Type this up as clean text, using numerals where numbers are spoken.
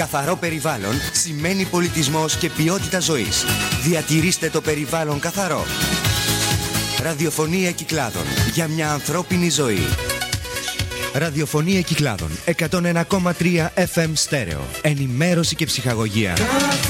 Καθαρό περιβάλλον σημαίνει πολιτισμός και ποιότητα ζωής. Διατηρήστε το περιβάλλον καθαρό. Ραδιοφωνία Κυκλάδων, για μια ανθρώπινη ζωή. Ραδιοφωνία Κυκλάδων, 101,3 FM στέρεο. Ενημέρωση και ψυχαγωγία.